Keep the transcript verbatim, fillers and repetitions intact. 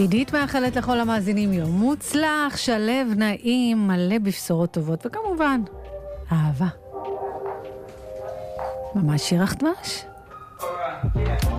עידית מאחלת לכל המאזינים יום מוצלח, שלב, נעים, מלא בבשורות טובות, וכמובן, אהבה. ממש שירח דבש.